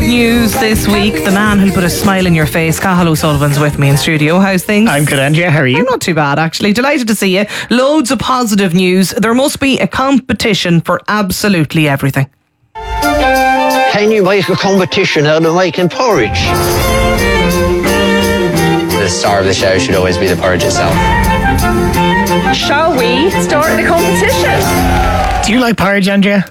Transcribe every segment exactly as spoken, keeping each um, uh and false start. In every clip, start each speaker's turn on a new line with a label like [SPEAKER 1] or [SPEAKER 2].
[SPEAKER 1] good news this week. The man who'll put a smile in your face, Cathal O'Sullivan's with me in studio. How's things?
[SPEAKER 2] I'm good, Andrea. How are you?
[SPEAKER 1] I'm not too bad, actually. Delighted to see you. Loads of positive news. There must be a competition for absolutely everything.
[SPEAKER 3] Can you make a competition out of making porridge?
[SPEAKER 4] The star of the show should always be the porridge itself.
[SPEAKER 5] Shall we start the competition?
[SPEAKER 2] Do you like porridge, Andrea?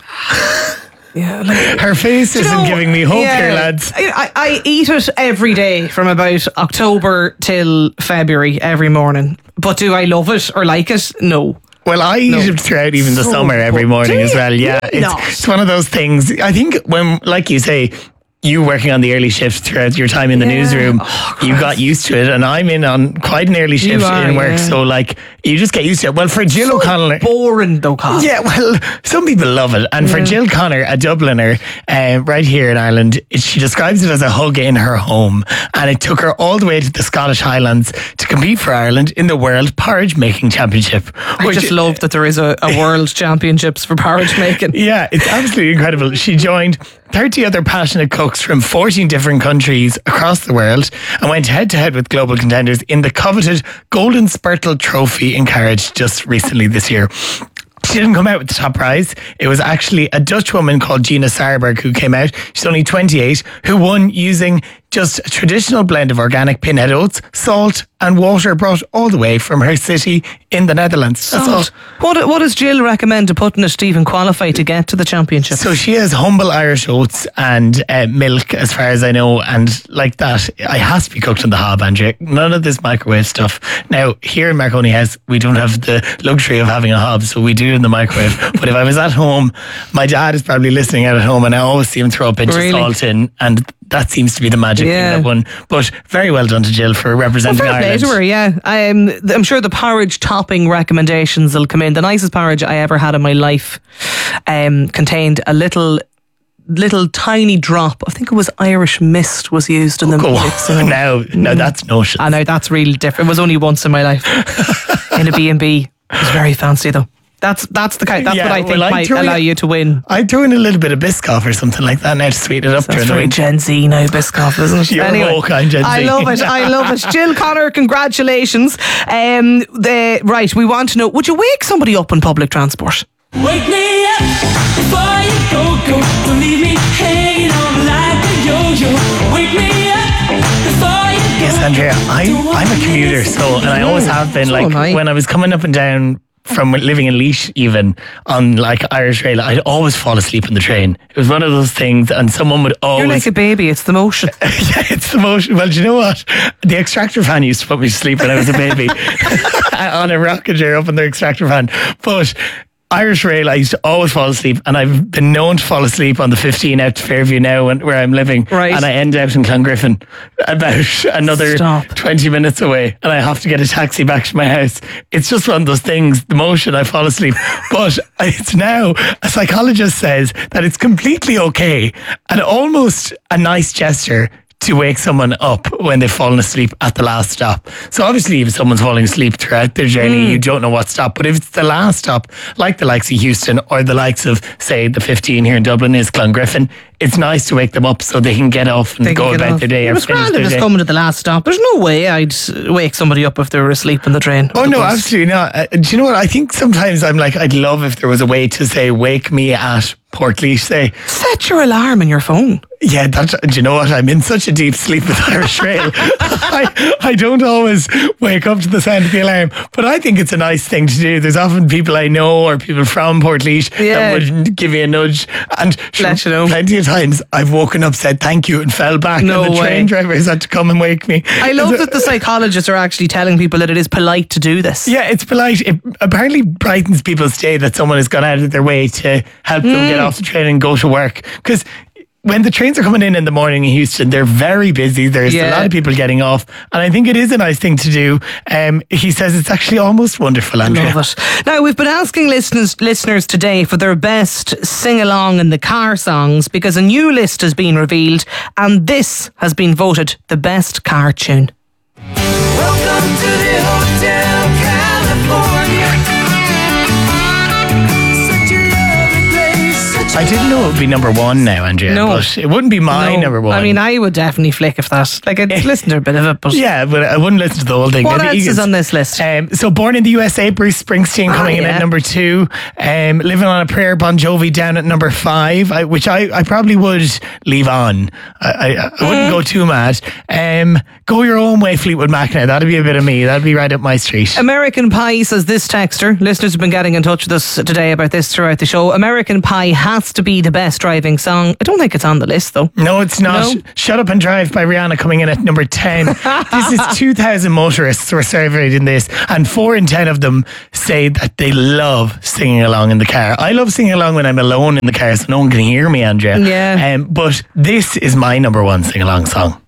[SPEAKER 1] Yeah, like,
[SPEAKER 2] her face isn't
[SPEAKER 1] know,
[SPEAKER 2] giving me hope
[SPEAKER 1] yeah,
[SPEAKER 2] here, lads.
[SPEAKER 1] I, I eat it every day from about October till February every morning. But do I love it or like it? No.
[SPEAKER 2] Well, I eat no. it throughout even the so summer every morning as well. Yeah, it's, it's one of those things. I think when, like you say, you working on the early shift throughout your time in the yeah. newsroom, oh, you got used to it, and I'm in on quite an early shift are, in work, yeah. so like you just get used to it. Well, for Jill
[SPEAKER 1] so
[SPEAKER 2] O'Connell,
[SPEAKER 1] boring though, Cathal.
[SPEAKER 2] Yeah, well, some people love it, and yeah. for Jill Connor, a Dubliner, uh, right here in Ireland, she describes it as a hug in her home, and it took her all the way to the Scottish Highlands to compete for Ireland in the World Porridge Making Championship.
[SPEAKER 1] I which, just love that there is a, a World Championships for porridge making.
[SPEAKER 2] Yeah, it's absolutely incredible. She joined thirty other passionate cooks from fourteen different countries across the world and went head to head with global contenders in the coveted Golden Spurtle Trophy in Carriage just recently this year. She didn't come out with the top prize. It was actually a Dutch woman called Gina Sarberg who came out. She's only twenty-eight, who won using just a traditional blend of organic pinhead oats, salt and water brought all the way from her city in the Netherlands. That's all.
[SPEAKER 1] What, what does Jill recommend to put in it to even qualify to get to the championship?
[SPEAKER 2] So she has humble Irish oats and uh, milk, as far as I know, and like that, it has to be cooked on the hob, Andrea. None of this microwave stuff. Now, here in Marconi House, we don't have the luxury of having a hob, so we do it in the microwave. But if I was at home, my dad is probably listening out at home, and I always see him throw a pinch really? of salt in, and that seems to be the magic yeah. thing that won. But very well done to Jill for representing well, Ireland. To her,
[SPEAKER 1] yeah. I'm, I'm sure the porridge topping recommendations will come in. The nicest porridge I ever had in my life um, contained a little little tiny drop. I think it was Irish mist was used in the
[SPEAKER 2] oh,
[SPEAKER 1] mix.
[SPEAKER 2] So. Now, now that's notion.
[SPEAKER 1] I know, that's really different. It was only once in my life in a B and B. It was very fancy though. That's that's the kind. That's yeah, what I think well, might allow in, you to win.
[SPEAKER 2] I'd throw in a little bit of Biscoff or something like that now to sweeten it up.
[SPEAKER 1] That's very Gen Z now, Biscoff, isn't it?
[SPEAKER 2] You're anyway, woke, I'm Gen Z.
[SPEAKER 1] I love it. I love it. Jill Connor, congratulations. Um, the right, we want to know: would you wake somebody up in public transport?
[SPEAKER 6] Wake me up before you go go. Don't leave me hanging on like a yo-yo. Wake me up before you go.
[SPEAKER 2] Yes, Andrea, I I'm a commuter, so and I always have been.
[SPEAKER 1] So
[SPEAKER 2] like
[SPEAKER 1] I.
[SPEAKER 2] when I was coming up and down from living in Laois, even on like Irish Rail, I'd always fall asleep on the train. It was one of those things, and someone would always.
[SPEAKER 1] You're like a baby. It's the motion.
[SPEAKER 2] Yeah, it's the motion. Well, do you know what? The extractor fan used to put me to sleep when I was a baby on a rocket chair up in the extractor fan, but. Irish Rail, I used to always fall asleep, and I've been known to fall asleep on the fifteen out to Fairview now, when, where I'm living,
[SPEAKER 1] right.
[SPEAKER 2] and I end out in Clongriffin about another
[SPEAKER 1] Stop.
[SPEAKER 2] twenty minutes away, and I have to get a taxi back to my house. It's just one of those things, the motion, I fall asleep. But it's now, a psychologist says that it's completely okay and almost a nice gesture to wake someone up when they've fallen asleep at the last stop. So obviously if someone's falling asleep throughout their journey, mm. you don't know what stop. But if it's the last stop, like the likes of Houston or the likes of, say, the fifteen here in Dublin is Clongriffin, it's nice to wake them up so they can get off and go about off. their day.
[SPEAKER 1] It was grand if it's coming to the last stop. There's no way I'd wake somebody up if they were asleep in the train.
[SPEAKER 2] Oh no, bus. Absolutely not. Uh, do you know what? I think sometimes I'm like, I'd love if there was a way to say, wake me at Portlaoise, say.
[SPEAKER 1] Set your alarm in your phone.
[SPEAKER 2] Yeah, that's, do you know what? I'm in such a deep sleep with Irish Rail. I, I don't always wake up to the sound of the alarm, but I think it's a nice thing to do. There's often people I know or people from Portlaoise yeah. that would give you a nudge. And
[SPEAKER 1] let you know.
[SPEAKER 2] Plenty of times I've woken up, said thank you and fell back,
[SPEAKER 1] no
[SPEAKER 2] and the
[SPEAKER 1] way.
[SPEAKER 2] train driver has had to come and wake me.
[SPEAKER 1] I love that the psychologists are actually telling people that it is polite to do this.
[SPEAKER 2] Yeah, it's polite. It apparently brightens people's day that someone has gone out of their way to help mm. them get off the train and go to work. Because when the trains are coming in in the morning in Houston, they're very busy. There's yeah. a lot of people getting off, and I think it is a nice thing to do. Um, he says it's actually almost wonderful, Andrea.
[SPEAKER 1] Love it. Now, we've been asking listeners, listeners today for their best sing-along in the car songs, because a new list has been revealed, and this has been voted the best car tune.
[SPEAKER 6] Welcome to the Hotel California. Such a lovely place, such
[SPEAKER 2] I didn't know it would be number one now, Andrea.
[SPEAKER 1] No.
[SPEAKER 2] But it wouldn't be my
[SPEAKER 1] No.
[SPEAKER 2] number one.
[SPEAKER 1] I mean, I would definitely flick if that. Like, I'd listen to a bit of it, but
[SPEAKER 2] yeah, but I wouldn't listen to the whole thing.
[SPEAKER 1] what
[SPEAKER 2] Maybe
[SPEAKER 1] else
[SPEAKER 2] you
[SPEAKER 1] is
[SPEAKER 2] could-
[SPEAKER 1] on this list?
[SPEAKER 2] Um, so Born in the U S A, Bruce Springsteen coming in
[SPEAKER 1] yeah.
[SPEAKER 2] at number two. Um, Living on a Prayer, Bon Jovi down at number five, I, which I, I probably would leave on. I, I, I wouldn't go too mad. Um, Go Your Own Way, Fleetwood Mac now. That'd be a bit of me. That'd be right up my street.
[SPEAKER 1] American Pie, says this texter. Listeners have been getting in touch with us today about this throughout the show. American Pie has to be the best driving song. I don't think it's on the list, though.
[SPEAKER 2] No, it's not.
[SPEAKER 1] No?
[SPEAKER 2] Shut Up and Drive by Rihanna coming in at number ten. This is two thousand motorists were surveyed in this, and four in ten of them say that they love singing along in the car. I love singing along when I'm alone in the car so no one can hear me, Andrea.
[SPEAKER 1] Yeah.
[SPEAKER 2] Um, but this is my number one sing along song.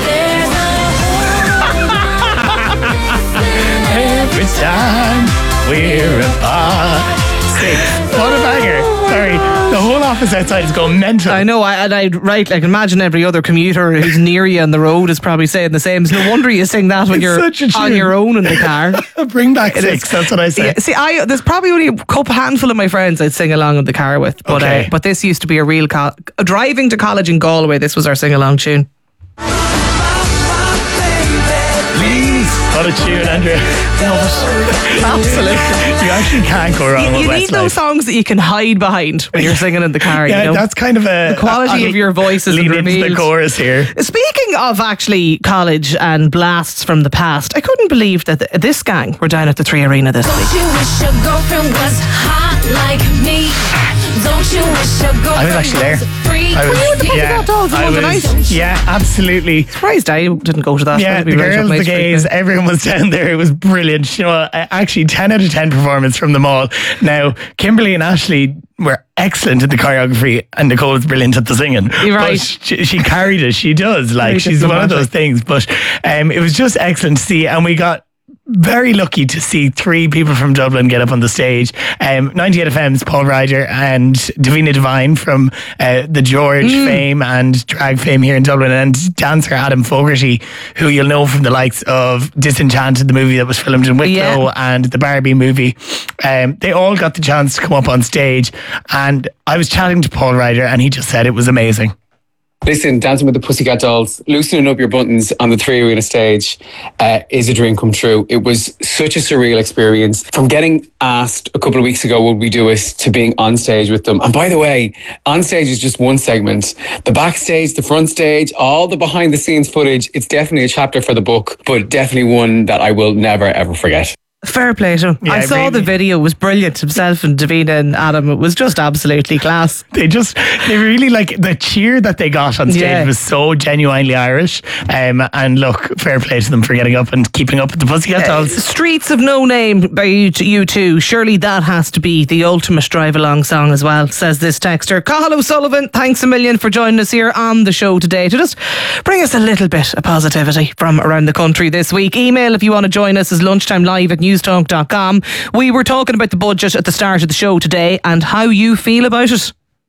[SPEAKER 2] Every time we're apart. Six. What a banger. Sorry, the whole office outside is going mental.
[SPEAKER 1] I know, I, and I'd right, like, imagine every other commuter who's near you on the road is probably saying the same. It's no wonder you sing that when
[SPEAKER 2] It's
[SPEAKER 1] you're
[SPEAKER 2] such a
[SPEAKER 1] on
[SPEAKER 2] tune.
[SPEAKER 1] your own in the car.
[SPEAKER 2] Bring back
[SPEAKER 1] It
[SPEAKER 2] six,
[SPEAKER 1] is.
[SPEAKER 2] that's what I say.
[SPEAKER 1] Yeah, see, I there's probably only a couple handful of my friends I'd sing along in the car with, but
[SPEAKER 2] Okay.
[SPEAKER 1] uh, but this used to be a real co- driving to college in Galway. This was our sing along tune.
[SPEAKER 2] What a tune, Andrea.
[SPEAKER 1] Absolutely.
[SPEAKER 2] You actually can't go wrong
[SPEAKER 1] You,
[SPEAKER 2] with
[SPEAKER 1] you need
[SPEAKER 2] Westlife.
[SPEAKER 1] those songs that you can hide behind when you're singing in the car.
[SPEAKER 2] Yeah,
[SPEAKER 1] you know?
[SPEAKER 2] that's kind of a...
[SPEAKER 1] The quality
[SPEAKER 2] I'll
[SPEAKER 1] of your voice is
[SPEAKER 2] lean into the
[SPEAKER 1] revealed.
[SPEAKER 2] chorus here.
[SPEAKER 1] Speaking of actually college and blasts from the past, I couldn't believe that th- this gang were down at the Three Arena this week.
[SPEAKER 7] Don't you wish your girlfriend was hot like me? Don't you wish your girlfriend
[SPEAKER 2] I was actually there.
[SPEAKER 7] was a freak?
[SPEAKER 2] I was,
[SPEAKER 1] Were you at the
[SPEAKER 2] yeah,
[SPEAKER 1] Pussycat Dolls
[SPEAKER 2] I
[SPEAKER 1] on the
[SPEAKER 2] was-
[SPEAKER 1] night?
[SPEAKER 2] Yeah, absolutely.
[SPEAKER 1] Surprised I didn't go to that.
[SPEAKER 2] Yeah,
[SPEAKER 1] That'd be
[SPEAKER 2] the
[SPEAKER 1] right up
[SPEAKER 2] girls,
[SPEAKER 1] my
[SPEAKER 2] the
[SPEAKER 1] street,
[SPEAKER 2] gays,
[SPEAKER 1] yeah.
[SPEAKER 2] everyone was down there. It was brilliant. You know, I- actually, ten out of ten performance from them all. Now, Kimberly and Ashley were excellent at the choreography, and Nicole was brilliant at the singing.
[SPEAKER 1] You're right.
[SPEAKER 2] But she, she carried it. She does. Like,
[SPEAKER 1] Very
[SPEAKER 2] she's one of
[SPEAKER 1] diplomatic.
[SPEAKER 2] those things. But um, it was just excellent to see, and we got very lucky to see three people from Dublin get up on the stage. Um, ninety-eight F M's Paul Ryder and Davina Devine from uh, the George
[SPEAKER 1] Mm.
[SPEAKER 2] fame and drag fame here in Dublin, and dancer Adam Fogarty, who you'll know from the likes of Disenchanted, the movie that was filmed in Wicklow,
[SPEAKER 1] Yeah.
[SPEAKER 2] and the Barbie movie. Um, they all got the chance to come up on stage, and I was chatting to Paul Ryder, and he just said it was amazing.
[SPEAKER 8] Listen, Dancing with the Pussycat Dolls, loosening up your buttons on the Three Arena stage uh, is a dream come true. It was such a surreal experience. From getting asked a couple of weeks ago, would we do it, to being on stage with them. And by the way, on stage is just one segment. The backstage, the front stage, all the behind the scenes footage, it's definitely a chapter for the book, but definitely one that I will never, ever forget.
[SPEAKER 1] Fair play to him.
[SPEAKER 2] Yeah,
[SPEAKER 1] I saw
[SPEAKER 2] really.
[SPEAKER 1] the video. It was brilliant. Himself and Davina and Adam. It was just absolutely class.
[SPEAKER 2] They just, they really, like, the cheer that they got on stage
[SPEAKER 1] Yeah.
[SPEAKER 2] was so genuinely Irish. Um, and look, fair play to them for getting up and keeping up with the Pussycat Dolls.
[SPEAKER 1] Streets of No Name by you, you two. Surely that has to be the ultimate drive along song as well, says this texter. Cathal O'Sullivan, thanks a million for joining us here on the show today to just bring us a little bit of positivity from around the country this week. Email if you want to join us is lunchtime live at newstalk dot com. We were talking about the budget at the start of the show today and how you feel about it.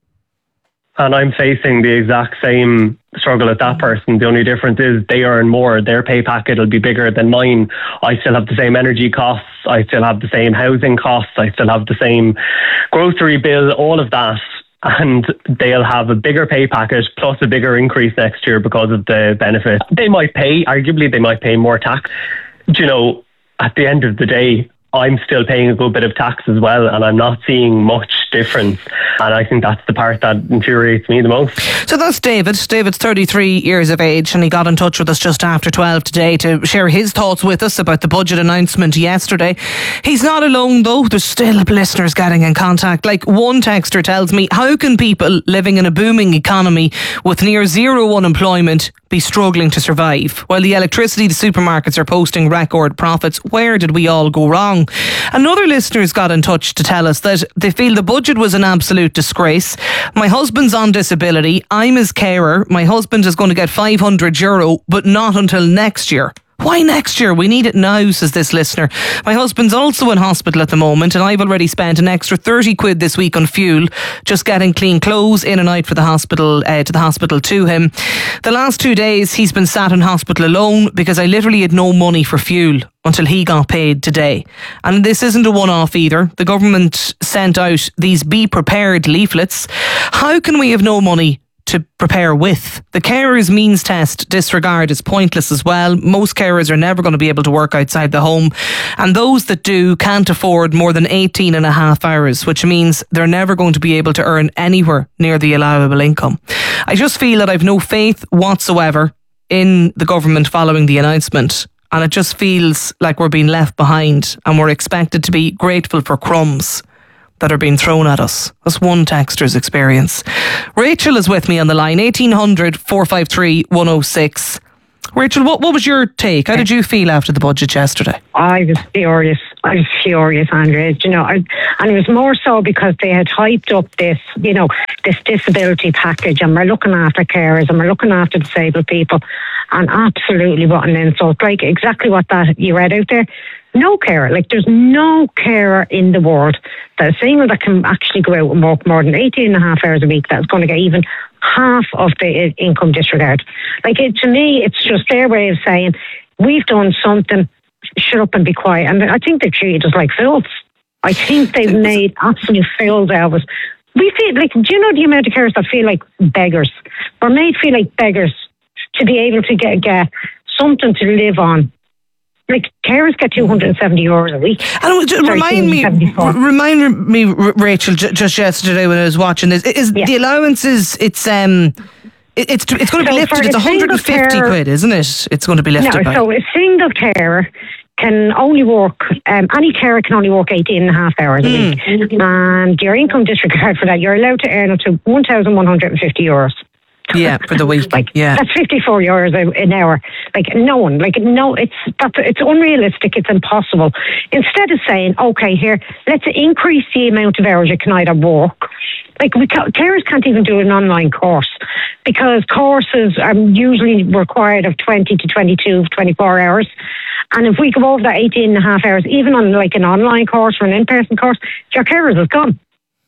[SPEAKER 9] And I'm facing the exact same struggle as that person. The only difference is they earn more. Their pay packet will be bigger than mine. I still have the same energy costs. I still have the same housing costs. I still have the same grocery bill, all of that. And they'll have a bigger pay packet plus a bigger increase next year because of the benefit. They might pay, arguably they might pay more tax. Do you know, at the end of the day, I'm still paying a good bit of tax as well, and I'm not seeing much difference. And I think that's the part that infuriates me the most.
[SPEAKER 1] So that's David. David's thirty-three years of age, and he got in touch with us just after twelve today to share his thoughts with us about the budget announcement yesterday. He's not alone though. There's still listeners getting in contact. Like one texter tells me, how can people living in a booming economy with near zero unemployment be struggling to survive? While the electricity, the supermarkets are posting record profits, where did we all go wrong? Another listener's got in touch to tell us that they feel the budget was an absolute disgrace. My husband's on disability. I'm his carer. My husband is going to get five hundred euro, but not until next year. Why next year? We need it now, says this listener. My husband's also in hospital at the moment, and I've already spent an extra thirty quid this week on fuel, just getting clean clothes in and out for the hospital, uh, to the hospital to him. The last two days he's been sat in hospital alone because I literally had no money for fuel. until he got paid today. And this isn't a one-off either. The government sent out these Be Prepared leaflets. How can we have no money to prepare with? The carers means test disregard is pointless as well. Most carers are never going to be able to work outside the home, and those that do can't afford more than eighteen and a half hours, which means they're never going to be able to earn anywhere near the allowable income. I just feel that I've no faith whatsoever in the government following the announcement, and it just feels like we're being left behind and we're expected to be grateful for crumbs that are being thrown at us. That's one texter's experience. Rachel is with me on the line, eighteen hundred, four five three, one oh six. Rachel, what, what was your take? How did you feel after the budget yesterday?
[SPEAKER 10] I was furious. I was furious, Andrea. You know, I, and it was more so because they had hyped up this, you know, this disability package, and we're looking after carers and we're looking after disabled people, and absolutely what an insult. Like exactly what that you read out there. No carer, like there's no carer in the world that is single that can actually go out and work more than eighteen and a half hours a week that's going to get even half of the income disregard. Like it, to me, it's just their way of saying, we've done something, shut up and be quiet. And I think they've treated us like fools. I think they've made absolute fools out of us. We feel like, do you know the amount of carers that feel like beggars? We're made feel like beggars to be able to get, get something to live on. Like carers get two hundred seventy euros a week.
[SPEAKER 1] And Sorry, remind me, r- remind me, R- Rachel, j- just yesterday when I was watching this, is yeah. the allowances? It's um, it, it's it's going to be so lifted. It's one hundred and fifty carer, quid, isn't it? It's going to be lifted.
[SPEAKER 10] No,
[SPEAKER 1] by.
[SPEAKER 10] So a single carer can only work. Um, any carer can only work eighteen and a half hours mm. a week, and your income disregard for that, you're allowed to earn up to one thousand one hundred and fifty euros.
[SPEAKER 1] Yeah, for the week.
[SPEAKER 10] Like
[SPEAKER 1] yeah,
[SPEAKER 10] that's fifty-four euros an hour. Like no one, like no, it's that's it's unrealistic. It's impossible. Instead of saying, okay, here, let's increase the amount of hours you can either work. Like we ca- carers can't even do an online course because courses are usually required of twenty to twenty-two, twenty-four hours. And if we go over that eighteen and a half hours, even on like an online course or an in-person course, your carers is gone.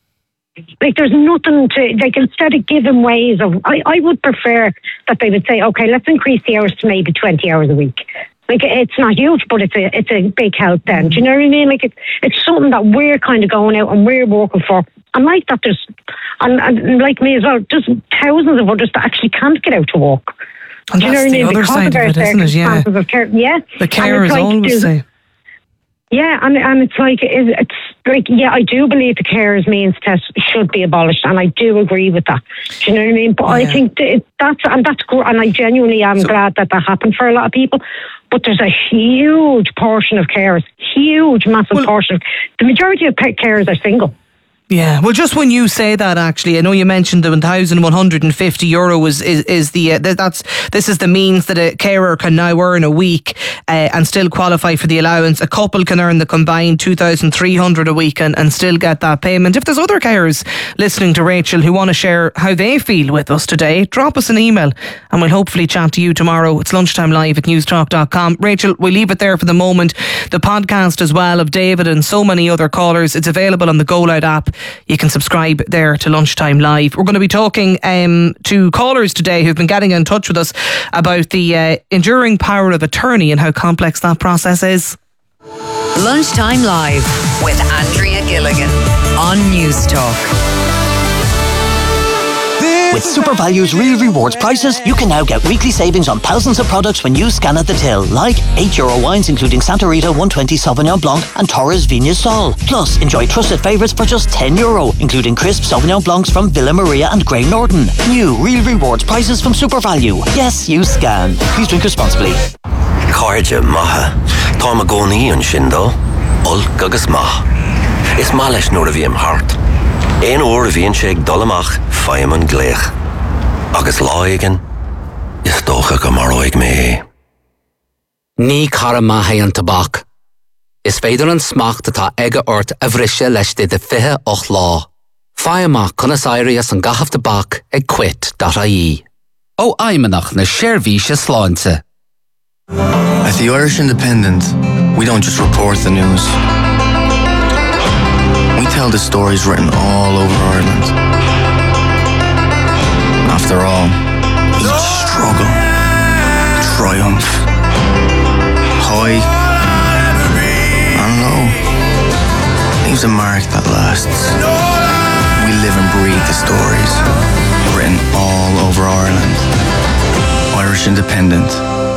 [SPEAKER 10] Like there's nothing to, like instead of giving ways of, I, I would prefer that they would say, okay, let's increase the hours to maybe twenty hours a week. Like it's not huge, but it's a it's a big help then. Do you know what I mean? Like it's it's something that we're kind of going out and we're working for. And like that there's, and, and like me as well, there's thousands of others that actually can't get out to work.
[SPEAKER 1] And
[SPEAKER 10] do you
[SPEAKER 1] that's
[SPEAKER 10] know
[SPEAKER 1] the
[SPEAKER 10] what I mean?
[SPEAKER 1] other
[SPEAKER 10] Because
[SPEAKER 1] side of it, isn't it? Yeah.
[SPEAKER 10] Of care, yeah.
[SPEAKER 1] The carers like, always say.
[SPEAKER 10] Yeah, and and it's like it's like yeah, I do believe the carers means test should be abolished, and I do agree with that. Do you know what I mean? But yeah. I think that that's and that's good, and I genuinely am so, glad that that happened for a lot of people. But there's a huge portion of carers, huge, massive well, portion. The majority of carers are single.
[SPEAKER 1] Yeah, well, just when you say that, actually, I know you mentioned the one thousand one hundred and fifty euro is is, is the uh, that's this is the means that a carer can now earn a week uh, and still qualify for the allowance. A couple can earn the combined two thousand three hundred a week and, and still get that payment. If there's other carers listening to Rachel who want to share how they feel with us today, drop us an email and we'll hopefully chat to you tomorrow. It's lunchtime live at newstalk dot com. Rachel, we'll leave it there for the moment. The podcast as well of David and so many other callers, it's available on the Go Loud app. You can subscribe there to Lunchtime Live. We're going to be talking um, to callers today who've been getting in touch with us about the uh, enduring power of attorney and how complex that process is.
[SPEAKER 11] Lunchtime Live with Andrea Gilligan on Newstalk.
[SPEAKER 12] With SuperValue's Real Rewards prices, you can now get weekly savings on thousands of products when you scan at the till, like eight euro wines including Santa Rita one twenty Sauvignon Blanc and Torres Vigna Sol. Plus, enjoy trusted favourites for just ten euro, including crisp Sauvignon Blancs from Villa Maria and Grey Norton. New Real Rewards prices from SuperValue. Yes, you scan. Please drink responsibly.
[SPEAKER 13] Carja maha. Tá goni an shindo. Ol gagas maha. Is malish nor avim hart. Ein oor avim shake dolamach fireman glech. Agus laigen. Is docha gamaroig me.
[SPEAKER 14] Ní cara mahe an tabak. Is féidir an smacht atá ega ort a bhrisise leis de de fiche och lá. Fireman conas airias an gahaf tabak ag quit dot I E. Ó aimenach na shervíse sláinte.
[SPEAKER 15] At the Irish Independent, we don't just report the news. We tell the stories written all over Ireland. After all, each struggle, triumph, high leaves a mark that lasts. We live and breathe the stories, written all over Ireland. Irish Independent.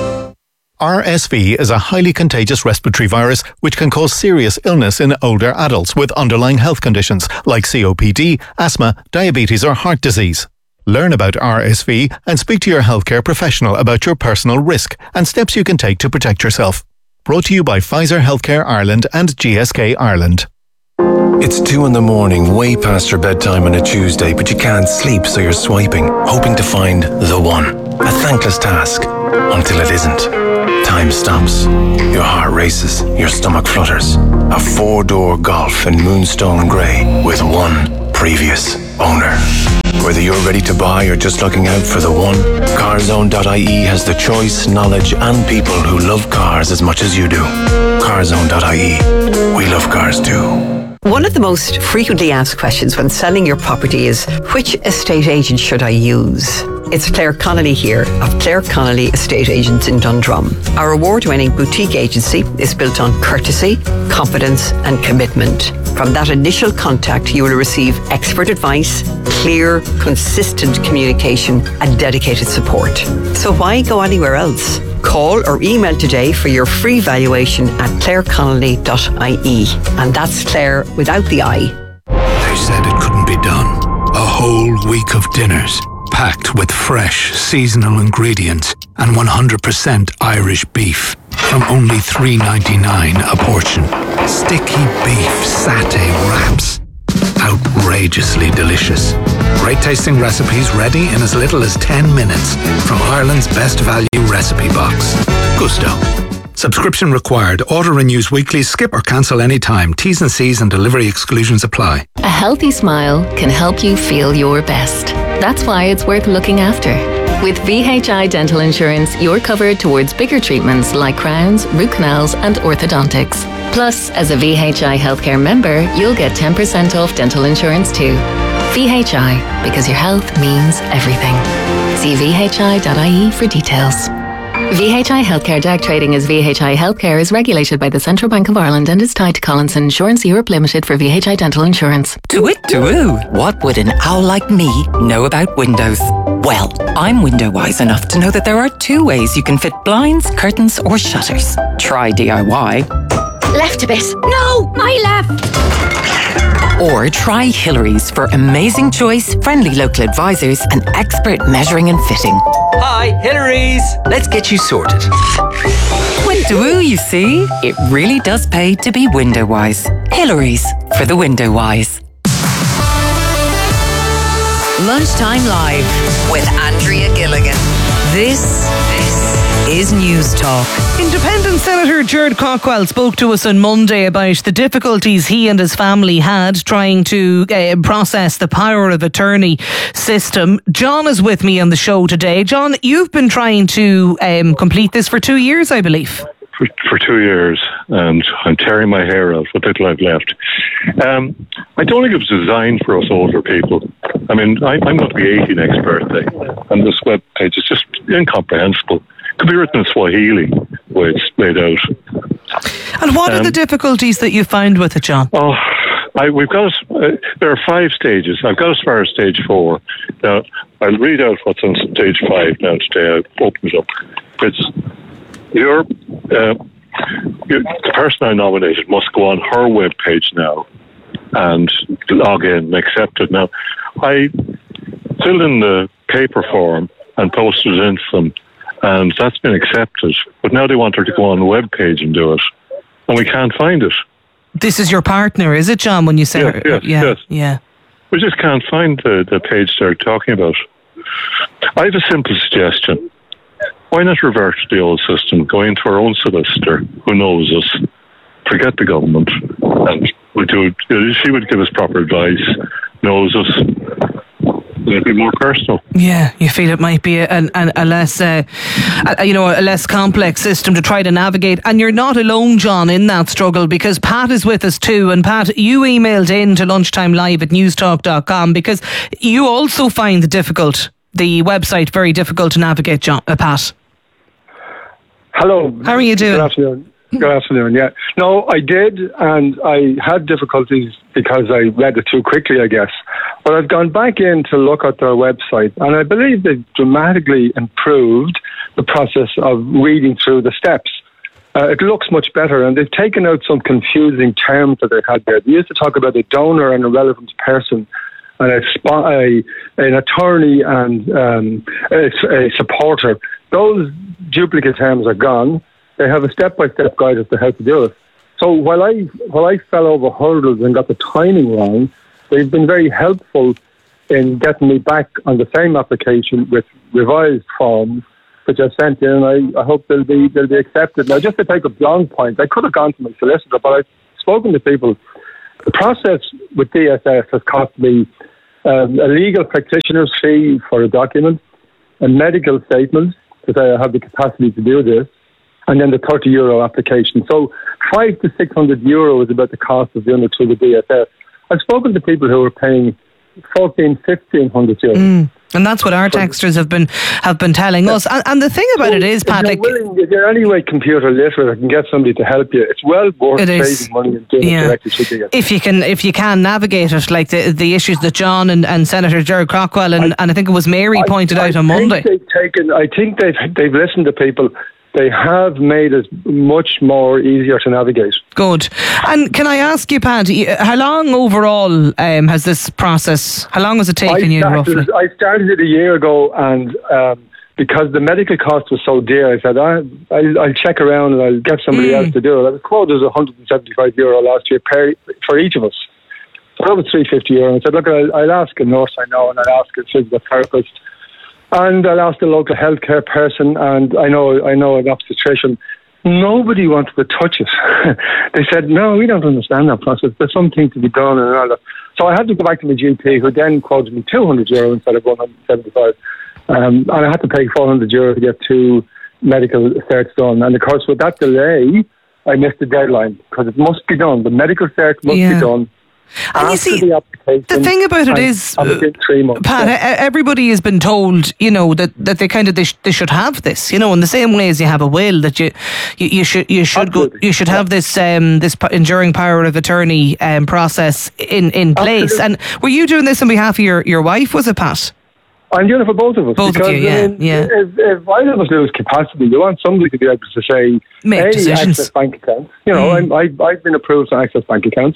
[SPEAKER 16] R S V is a highly contagious respiratory virus which can cause serious illness in older adults with underlying health conditions like C O P D, asthma, diabetes or heart disease. Learn about R S V and speak to your healthcare professional about your personal risk and steps you can take to protect yourself. Brought to you by Pfizer Healthcare Ireland and G S K Ireland.
[SPEAKER 17] It's two in the morning, way past your bedtime on a Tuesday, but you can't sleep, so you're swiping, hoping to find the one. A thankless task, until it isn't. Time stops. Your heart races, your stomach flutters. A four-door Golf in Moonstone Grey with one previous owner. Whether you're ready to buy or just looking out for the one, carzone dot I E has the choice, knowledge and people who love cars as much as you do. carzone dot I E. We love cars too.
[SPEAKER 18] One of the most frequently asked questions when selling your property is, which estate agent should I use? It's Claire Connolly here of Claire Connolly Estate Agents in Dundrum. Our award-winning boutique agency is built on courtesy, confidence and commitment. From that initial contact, you will receive expert advice, clear, consistent communication and dedicated support. So why go anywhere else? Call or email today for your free valuation at claire connolly dot I E. And that's Claire without the I.
[SPEAKER 19] They said it couldn't be done. A whole week of dinners, packed with fresh, seasonal ingredients and one hundred percent Irish beef from only three ninety-nine a portion. Sticky beef satay wraps. Outrageously delicious. Great tasting recipes ready in as little as ten minutes from Ireland's best value recipe box. Gusto. Subscription required. Order renews weekly. Skip or cancel anytime. T's and C's and delivery exclusions apply.
[SPEAKER 20] A healthy smile can help you feel your best. That's why it's worth looking after. With V H I Dental Insurance, you're covered towards bigger treatments like crowns, root canals and orthodontics. Plus, as a V H I Healthcare member, you'll get ten percent off dental insurance too. V H I, because your health means everything. See v h i dot I E for details. V H I Healthcare Direct Trading as V H I Healthcare is regulated by the Central Bank of Ireland and is tied to Collinson Insurance Europe Limited for V H I Dental Insurance.
[SPEAKER 21] Do it, do What would an owl like me know about windows? Well, I'm window-wise enough to know that there are two ways you can fit blinds, curtains or shutters. Try D I Y.
[SPEAKER 7] Left a bit. No, I left.
[SPEAKER 21] Or try Hillary's for amazing choice, friendly local advisors and expert measuring and fitting.
[SPEAKER 22] Hi, Hillary's. Let's get you sorted.
[SPEAKER 21] Window-oo, you see? It really does pay to be window-wise. Hillary's for the window-wise.
[SPEAKER 11] Lunchtime Live with Andrea Gilligan. This, this is News Talk.
[SPEAKER 1] Independent Senator Gerard Cockwell spoke to us on Monday about the difficulties he and his family had trying to uh, process the power of attorney system. John is with me on the show today. John, you've been trying to um, complete this for two years, I believe.
[SPEAKER 23] For, for two years, and I'm tearing my hair out, what little I've left. Um, I don't think it was designed for us older people. I mean, I, I'm going to be eighty next birthday, and this web page is just incomprehensible. It could be written in Swahili, the way it's laid out.
[SPEAKER 1] And what um, are the difficulties that you found with it, John?
[SPEAKER 23] Oh, I, we've got us, uh, there are five stages. I've got as far as stage four. Now, I'll read out what's on stage five now today. I'll open it up. It's your, uh, your, the person I nominated must go on her web page now and log in and accept it. Now, I filled in the paper form and posted it in to them, and that's been accepted. But now they want her to go on the web page and do it, and we can't find it.
[SPEAKER 1] This is your partner, is it, John, when you say...
[SPEAKER 23] Yeah,
[SPEAKER 1] her,
[SPEAKER 23] yes,
[SPEAKER 1] yeah,
[SPEAKER 23] yes.
[SPEAKER 1] Yeah.
[SPEAKER 23] We just can't find the, the page they're talking about. I have a simple suggestion. Why not revert to the old system, go into our own solicitor who knows us, forget the government, and we do. She would give us proper advice, knows us. It'd be more personal.
[SPEAKER 1] Yeah, you feel it might be a, a, a less, uh, a, you know, a less complex system to try to navigate. And you're not alone, John, in that struggle, because Pat is with us too. And Pat, you emailed in to lunchtime live at newstalk dot com because you also find the difficult, the website very difficult to navigate, John, uh, Pat.
[SPEAKER 24] Hello.
[SPEAKER 1] How are you doing?
[SPEAKER 24] Good afternoon.
[SPEAKER 3] Good afternoon, yeah. No, I did, and I had difficulties because I read it too quickly, I guess. But I've gone back in to look at their website, and I believe they've dramatically improved the process of reading through the steps. Uh, it looks much better, and they've taken out some confusing terms that they had there. They used to talk about a donor and a relevant person, and a, sp- a an attorney and um, a, a supporter. Those duplicate terms are gone. They have a step-by-step guide as to how to do it. So while I while I fell over hurdles and got the timing wrong, they've been very helpful in getting me back on the same application with revised forms, which I sent in, and I, I hope they'll be they'll be accepted. Now, just to take up John's point, I could have gone to my solicitor, but I've spoken to people. The process with D S S has cost me um, a legal practitioner's fee for a document, a medical statement, because I have the capacity to do this, and then the thirty euro application. So five to six hundred euro is about the cost of doing it through the D S S. I've spoken to people who are paying fourteen, fifteen hundred euro.
[SPEAKER 1] Mm. And that's what our texters have been have been telling us. And, and the thing about it is, Pat,
[SPEAKER 3] if you're, willing, if you're anyway computer literate, I can get somebody to help you. It's well worth
[SPEAKER 1] It is.
[SPEAKER 3] saving money and doing
[SPEAKER 1] Yeah.
[SPEAKER 3] it directly through the
[SPEAKER 1] if you can if you can navigate it, like the the issues that John and, and Senator Gerard Crockwell and, and I think it was Mary pointed out on
[SPEAKER 3] I think
[SPEAKER 1] Monday.
[SPEAKER 3] They've taken, I think they've they've listened to people. They have made it much more easier to navigate.
[SPEAKER 1] Good. And can I ask you, Pat, y- how long overall um, has this process, how long has it taken
[SPEAKER 3] I
[SPEAKER 1] you
[SPEAKER 3] started,
[SPEAKER 1] roughly?
[SPEAKER 3] I started it a year ago, and um, because the medical cost was so dear, I said, I, I'll, I'll check around and I'll get somebody
[SPEAKER 1] Mm.
[SPEAKER 3] else to do it. I was quoted as one hundred seventy-five euro last year per, for each of us. So that was three hundred fifty euro. I said, look, I'll, I'll ask a nurse I know, and I'll ask a physical therapist, and I'll ask the local healthcare person, and I know I know an obstetrician. Nobody wanted to touch it. They said, no, we don't understand that process. There's something to be done and all that. So I had to go back to my G P, who then quoted me two hundred euro instead of one hundred seventy-five. Um, and I had to pay four hundred euro to get two medical certs done. And of course, with that delay, I missed the deadline because it must be done. The medical cert must
[SPEAKER 1] Yeah.
[SPEAKER 3] be done.
[SPEAKER 1] And you
[SPEAKER 3] after
[SPEAKER 1] see,
[SPEAKER 3] the application.
[SPEAKER 1] The thing about it
[SPEAKER 3] and-
[SPEAKER 1] is,
[SPEAKER 3] and within three months.
[SPEAKER 1] Pat,
[SPEAKER 3] Yeah.
[SPEAKER 1] e- everybody has been told, you know, that, that they kind of they, sh- they should have this, you know, in the same way as you have a will, that you you, you should you should go you should have this um this p- enduring power of attorney um process in in place.
[SPEAKER 3] Absolutely.
[SPEAKER 1] And were you doing this on behalf of your, your wife? Was it, Pat?
[SPEAKER 3] I'm doing it for both of us.
[SPEAKER 1] Both of
[SPEAKER 3] because,
[SPEAKER 1] you, yeah,
[SPEAKER 3] I mean,
[SPEAKER 1] yeah.
[SPEAKER 3] If, if either of us lose capacity, you want somebody to be able to say,
[SPEAKER 1] Make
[SPEAKER 3] A,
[SPEAKER 1] decisions.
[SPEAKER 3] access bank accounts. You know,
[SPEAKER 1] Mm.
[SPEAKER 3] I'm, I, I've been approved to access bank accounts.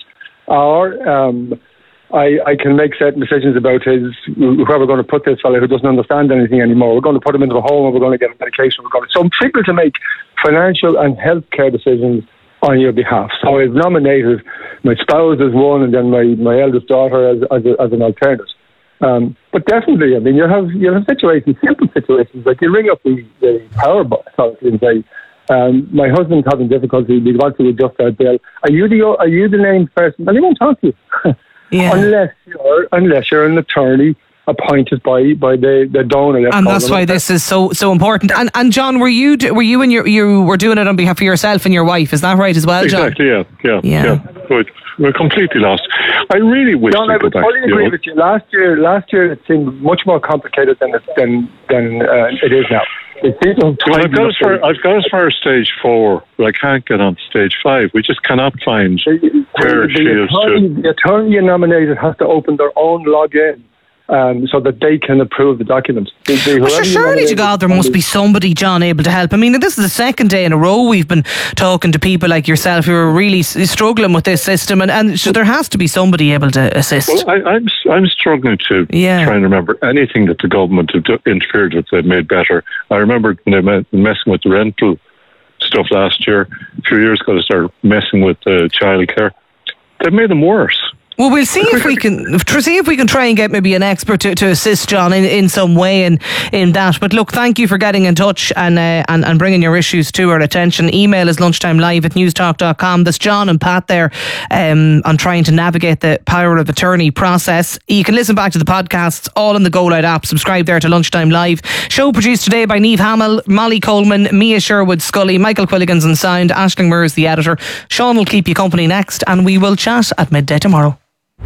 [SPEAKER 3] Or um, I, I can make certain decisions about his, where we're going to put this fellow who doesn't understand anything anymore. We're going to put him into a home, or we're going to get him medication. We're going to, so I'm able to make financial and healthcare decisions on your behalf. So I've nominated my spouse as one, and then my, my eldest daughter as, as, a, as an alternative. Um, but definitely, I mean, you have you have situations, simple situations, like you ring up the, the power authority and say, um, my husband's having difficulty, we want to adjust our bill. Are you the are you the named person? And they won't talk to you.
[SPEAKER 1] Yeah.
[SPEAKER 3] unless you're unless you're an attorney appointed by, by the, the donor. let's
[SPEAKER 1] And
[SPEAKER 3] call
[SPEAKER 1] that's
[SPEAKER 3] them.
[SPEAKER 1] why this is so so important. And and John, were you d- were you and your you were doing it on behalf of yourself and your wife? Is that right as well, John?
[SPEAKER 23] Exactly, yeah, yeah,
[SPEAKER 1] Yeah.
[SPEAKER 23] yeah. But we're completely lost. I really wish
[SPEAKER 3] John,
[SPEAKER 23] we
[SPEAKER 3] I
[SPEAKER 23] could
[SPEAKER 3] would
[SPEAKER 23] go back
[SPEAKER 3] fully
[SPEAKER 23] to the
[SPEAKER 3] agree
[SPEAKER 23] old-
[SPEAKER 3] with you. Last year, last year it seemed much more complicated than it, than than uh, it is now. It seems to have
[SPEAKER 23] Well, I've
[SPEAKER 3] tightened
[SPEAKER 23] got
[SPEAKER 3] up
[SPEAKER 23] as far I've got as far as stage four, but I can't get on to stage five. We just cannot find where
[SPEAKER 3] the,
[SPEAKER 23] she is
[SPEAKER 3] attorney,
[SPEAKER 23] to.
[SPEAKER 3] the attorney you nominated has to open their own login um, so that they can approve the document. The, the,
[SPEAKER 1] Well, sure,
[SPEAKER 3] whoever you
[SPEAKER 1] surely to
[SPEAKER 3] nominated
[SPEAKER 1] God there must be somebody, John, able to help. I mean, this is the second day in a row we've been talking to people like yourself who are really s- struggling with this system, and, and so there has to be somebody able to assist.
[SPEAKER 23] Well, I, I'm I'm struggling to
[SPEAKER 1] Yeah.
[SPEAKER 23] try and remember anything that the government have do- interfered with. They've made better. I remember when they met, messing with the rental stuff last year. A few years ago, they started messing with uh, childcare. They've made them worse.
[SPEAKER 1] Well, we'll see if we can tr- see if we can try and get maybe an expert to, to assist John in, in some way in, in that. But look, thank you for getting in touch and, uh, and and bringing your issues to our attention. Email is lunchtimelive at newstalk dot com. There's John and Pat there um, on trying to navigate the power of attorney process. You can listen back to the podcasts all in the Go Loud app. Subscribe there to Lunchtime Live. Show produced today by Niamh Hamill, Molly Coleman, Mia Sherwood Scully, Michael Quilligans on sound, Aisling Moore is the editor. Sean will keep you company next, and we will chat at midday tomorrow.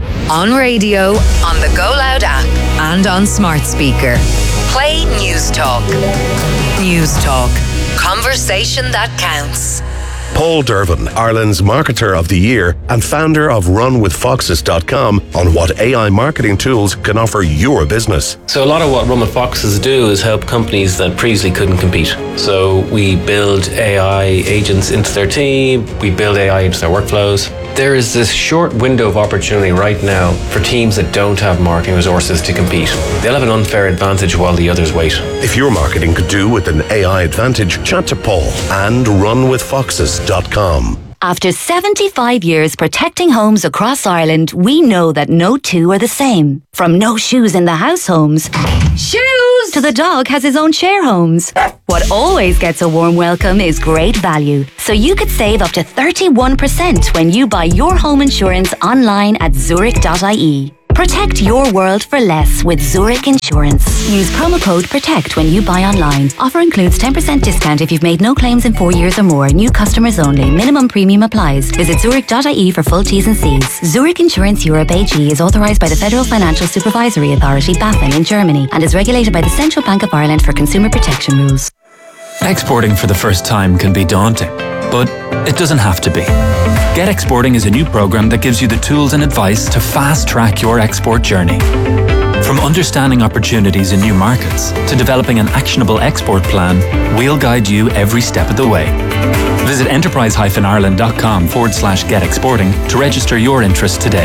[SPEAKER 11] On radio, on the Go Loud app, and on smart speaker. Play News Talk. News Talk. Conversation that counts.
[SPEAKER 4] Paul Dervin, Ireland's Marketer of the Year and founder of run with foxes dot com, on what A I marketing tools can offer your business.
[SPEAKER 5] So a lot of what Run with Foxes do is help companies that previously couldn't compete. So we build A I agents into their team, we build A I into their workflows. There is this short window of opportunity right now for teams that don't have marketing resources to compete. They'll have an unfair advantage while the others wait.
[SPEAKER 4] If your marketing could do with an A I advantage, chat to Paul and run with foxes dot com.
[SPEAKER 6] After seventy-five years protecting homes across Ireland, we know that no two are the same. From no shoes in the house homes, shoes, to the dog has his own share homes. What always gets a warm welcome is great value. So you could save up to thirty-one percent when you buy your home insurance online at zurich dot I E. Protect your world for less with Zurich Insurance. Use promo code PROTECT when you buy online. Offer includes ten percent discount if you've made no claims in four years or more. New customers only. Minimum premium applies. Visit zurich dot I E for full T's and C's. Zurich Insurance Europe A G is authorised by the Federal Financial Supervisory Authority, BaFin, in Germany and is regulated by the Central Bank of Ireland for consumer protection rules.
[SPEAKER 24] Exporting for the first time can be daunting, but it doesn't have to be. Get Exporting is a new program that gives you the tools and advice to fast-track your export journey. From understanding opportunities in new markets to developing an actionable export plan, we'll guide you every step of the way. Visit enterprise-ireland.com forward slash get exporting to register your interest today.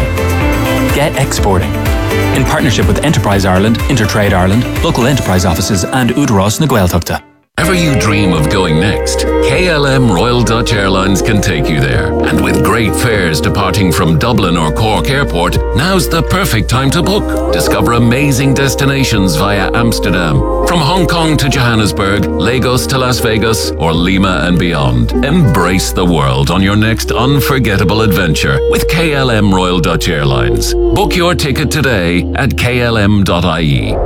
[SPEAKER 24] Get Exporting. In partnership with Enterprise Ireland, Intertrade Ireland, local enterprise offices and Údarás na Gaeltachta.
[SPEAKER 25] Ever you dream of going next, K L M Royal Dutch Airlines can take you there. And with great fares departing from Dublin or Cork Airport, now's the perfect time to book. Discover amazing destinations via Amsterdam. From Hong Kong to Johannesburg, Lagos to Las Vegas, or Lima and beyond. Embrace the world on your next unforgettable adventure with K L M Royal Dutch Airlines. Book your ticket today at k l m dot I E.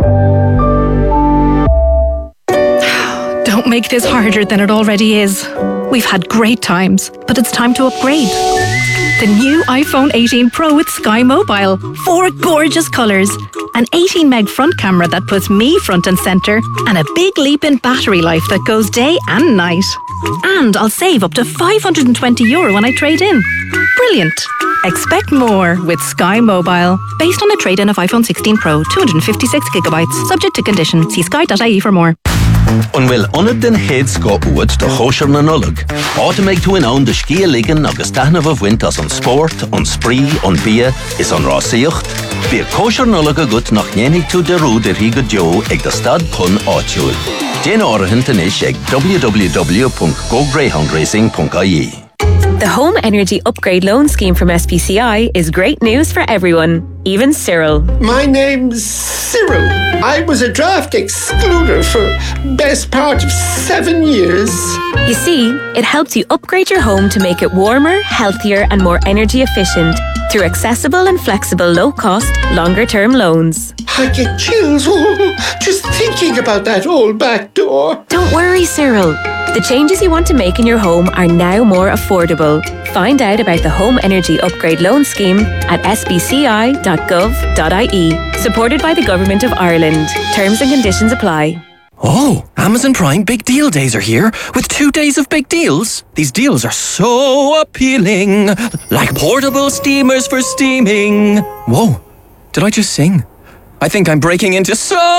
[SPEAKER 26] Don't make this harder than it already is. We've had great times, but it's time to upgrade. The new iPhone eighteen Pro with Sky Mobile. Four gorgeous colours. An eighteen meg front camera that puts me front and centre. And a big leap in battery life that goes day and night. And I'll save up to five hundred twenty euro when I trade in. Brilliant. Expect more with Sky Mobile. Based on a trade-in of iPhone sixteen Pro, two hundred fifty-six gigabytes. Subject to condition. See sky dot I E for more.
[SPEAKER 27] An bhfuil ionad den héad sco uad do chóisir na nullag. Áta méid tú in ann de scia ligan agus taitneamh a bhaint as an sport, an spree, an bia is an rásaíocht. Bhí chóisir nullag agat nach néanaigh tú de rúd ar hí go deo ag de stad chun áitiúil. Déan áirithe is ag w w w dot go greyhound racing dot I E.
[SPEAKER 28] The Home Energy Upgrade Loan Scheme from S P C I is great news for everyone, even Cyril.
[SPEAKER 29] My name's Cyril. I was a draft excluder for best part of seven years.
[SPEAKER 28] You see, it helps you upgrade your home to make it warmer, healthier and more energy efficient through accessible and flexible low-cost, longer-term loans.
[SPEAKER 29] I get chills oh, just thinking about that old back door.
[SPEAKER 28] Don't worry, Cyril. The changes you want to make in your home are now more affordable. Find out about the Home Energy Upgrade Loan Scheme at s b c i dot gov dot I E. Supported by the Government of Ireland. Terms and conditions apply.
[SPEAKER 30] Oh, Amazon Prime Big Deal Days are here with two days of big deals. These deals are so appealing. Like portable steamers for steaming. Whoa, did I just sing? I think I'm breaking into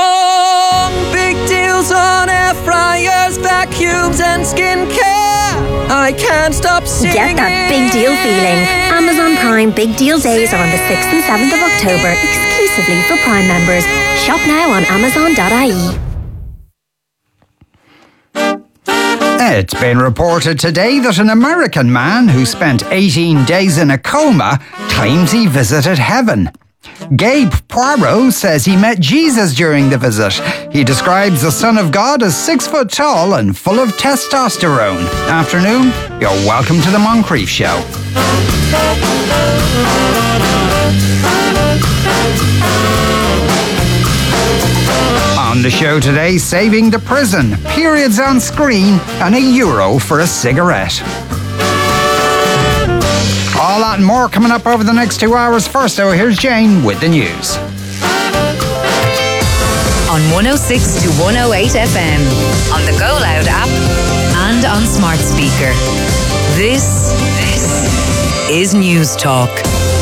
[SPEAKER 30] song. Big deals on air fryers, vacuums and skincare. I can't stop singing.
[SPEAKER 31] Get that big deal feeling. Amazon Prime Big Deal Days are on the sixth and seventh of October, exclusively for Prime members. Shop now on amazon dot I E. It's been reported today that an American man who spent eighteen days in a coma claims he visited heaven. Gabe Poirot says he met Jesus during the visit. He describes the Son of God as six foot tall and full of testosterone. Afternoon, you're welcome to the Moncrief Show. On the show today, saving the prison, periods on screen, and a euro for a cigarette. All that and more coming up over the next two hours. First, though, here's Jane with the news.
[SPEAKER 11] On one oh six to one oh eight F M, on the Go Loud app, and on smart speaker. This, this is News Talk.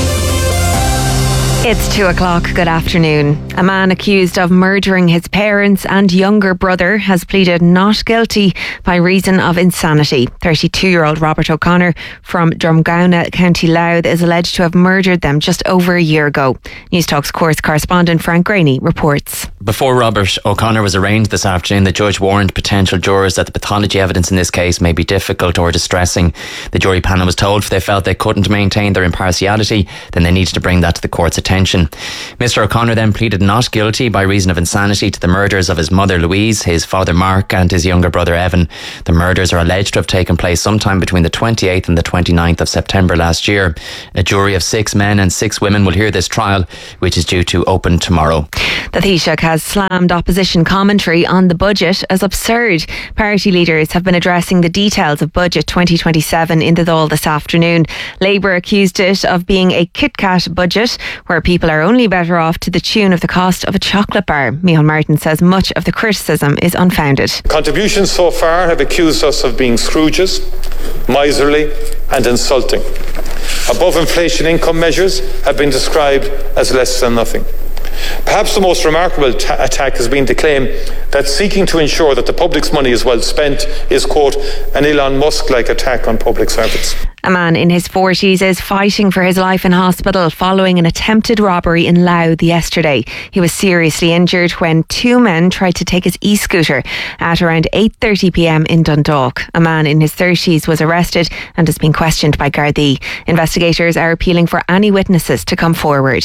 [SPEAKER 28] It's two o'clock. Good afternoon. A man accused of murdering his parents and younger brother has pleaded not guilty by reason of insanity. thirty-two-year-old Robert O'Connor from Drumgowna, County Louth, is alleged to have murdered them just over a year ago. News Talk's course correspondent Frank Graney reports.
[SPEAKER 2] Before Robert O'Connor was arraigned this afternoon, the judge warned potential jurors that the pathology evidence in this case may be difficult or distressing. The jury panel was told if they felt they couldn't maintain their impartiality, then they needed to bring that to the court's attention. Mister O'Connor then pleaded not guilty by reason of insanity to the murders of his mother Louise, his father Mark and his younger brother Evan. The murders are alleged to have taken place sometime between the twenty-eighth and the twenty-ninth of September last year. A jury of six men and six women will hear this trial, which is due to open tomorrow.
[SPEAKER 28] The Taoiseach has slammed opposition commentary on the budget as absurd. Party leaders have been addressing the details of Budget twenty twenty-seven in the Dáil this afternoon. Labour accused it of being a Kit Kat budget where people are only better off to the tune of the cost of a chocolate bar. Micheál Martin says much of the criticism is unfounded.
[SPEAKER 8] Contributions so far have accused us of being Scrooges, miserly and insulting. Above inflation income measures have been described as less than nothing. Perhaps the most remarkable ta- attack has been to claim that seeking to ensure that the public's money is well spent is, quote, an Elon Musk-like attack on public servants.
[SPEAKER 28] A man in his forties is fighting for his life in hospital following an attempted robbery in Louth yesterday. He was seriously injured when two men tried to take his e-scooter at around eight thirty p m in Dundalk. A man in his thirties was arrested and has been questioned by Gardaí. Investigators are appealing for any witnesses to come forward.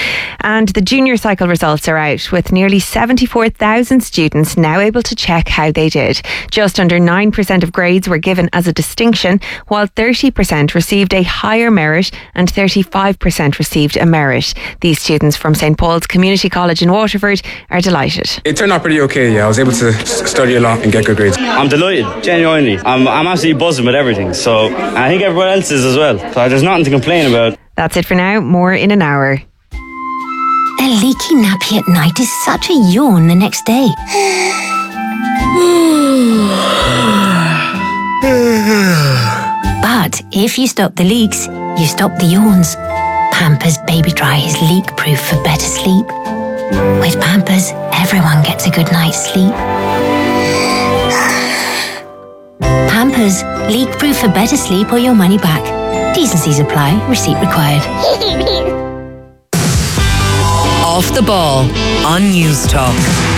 [SPEAKER 28] And the junior cycle results are out, with nearly seventy-four thousand students now able to check how they did. Just under nine percent of grades were given as a distinction, while thirty percent received a higher merit and thirty-five percent received a merit. These students from Saint Paul's Community College in Waterford are delighted.
[SPEAKER 9] It turned out pretty okay, yeah. I was able to study a lot and get good grades.
[SPEAKER 10] I'm delighted, genuinely. I'm, I'm absolutely buzzing with everything, so I think everyone else is as well. So there's nothing to complain about.
[SPEAKER 28] That's it for now. More in an hour.
[SPEAKER 12] A leaky nappy at night is such a yawn the next day. But if you stop the leaks, you stop the yawns. Pampers Baby Dry is leak-proof for better sleep. With Pampers, everyone gets a good night's sleep. Pampers, leak-proof for better sleep or your money back. T's and C's apply. Receipt required.
[SPEAKER 11] Off the Ball on News Talk.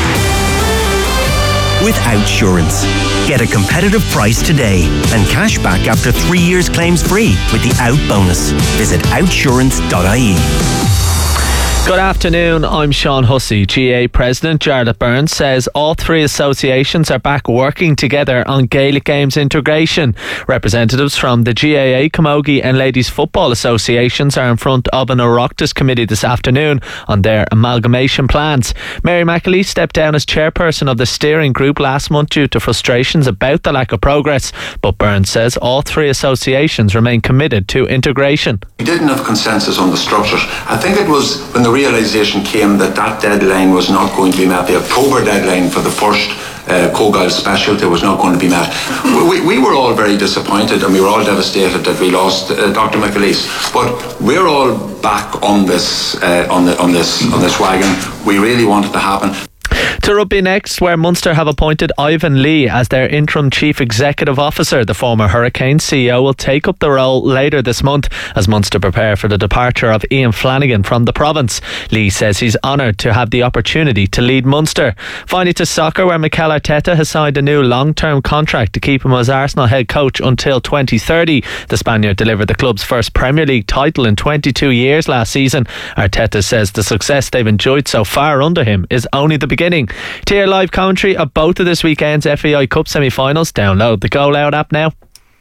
[SPEAKER 13] With Outsurance. Get a competitive price today and cash back after three years claims free with the Out bonus. Visit outsurance dot I E.
[SPEAKER 14] Good afternoon, I'm Sean Hussey. G A A President Jarlath Byrne says all three associations are back working together on Gaelic Games integration. Representatives from the G A A, Camogie and Ladies Football Associations are in front of an Oireachtas committee this afternoon on their amalgamation plans. Mary McAlee stepped down as chairperson of the steering group last month due to frustrations about the lack of progress, but Byrne says all three associations remain committed to integration.
[SPEAKER 15] We didn't have consensus on the structures. I think it was when the realisation came that that deadline was not going to be met. The October deadline for the first uh, Cogal specialty was not going to be met. We, we were all very disappointed and we were all devastated that we lost uh, Doctor McAleese. But we're all back on this, uh, on, the, on this, on this wagon. We really want it to happen.
[SPEAKER 14] To rugby next, where Munster have appointed Ivan Lee as their interim chief executive officer. The former Hurricanes C E O will take up the role later this month as Munster prepare for the departure of Ian Flanagan from the province. Lee says he's honoured to have the opportunity to lead Munster. Finally to soccer, where Mikel Arteta has signed a new long-term contract to keep him as Arsenal head coach until twenty thirty. The Spaniard delivered the club's first Premier League title in twenty-two years last season. Arteta says the success they've enjoyed so far under him is only the beginning. To hear live commentary of both of this weekend's F A I Cup semi-finals, download the Go Loud app now.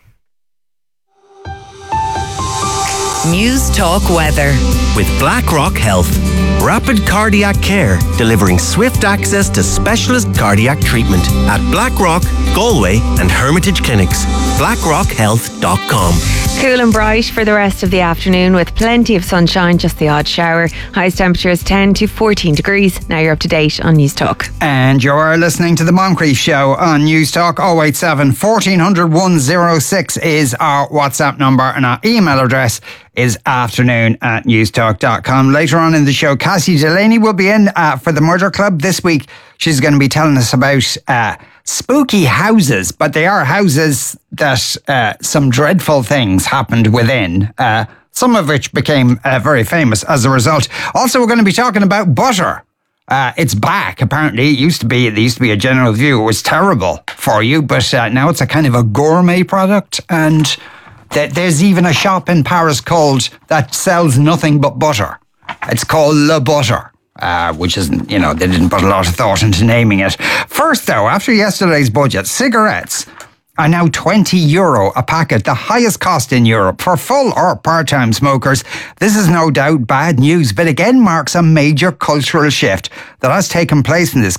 [SPEAKER 11] News Talk weather.
[SPEAKER 13] With BlackRock Health. Rapid cardiac care, delivering swift access to specialist cardiac treatment at Blackrock, Galway and Hermitage Clinics. blackrock health dot com.
[SPEAKER 1] Cool and bright for the rest of the afternoon with plenty of sunshine, just the odd shower. Highest temperatures ten to fourteen degrees. Now you're up to date on News Talk.
[SPEAKER 31] And you're listening to The Moncrief Show on News Talk. oh eight seven, fourteen hundred, one oh six is our WhatsApp number, and our email address is afternoon at newstalk dot com. Later on in the show, Cassie Delaney will be in uh, for the Murder Club this week. She's going to be telling us about uh, spooky houses, but they are houses that uh, some dreadful things happened within, uh, some of which became uh, very famous as a result. Also, we're going to be talking about butter. Uh, it's back, apparently. It used to be, it used to be a general view. It was terrible for you, but uh, now it's a kind of a gourmet product, and th- there's even a shop in Paris called that sells nothing but butter. It's called Le Butter. Uh, which isn't, you know, they didn't put a lot of thought into naming it. First, though, after yesterday's budget, cigarettes are now twenty euro a packet, the highest cost in Europe for full or part-time smokers. This is no doubt bad news, but again marks a major cultural shift that has taken place in this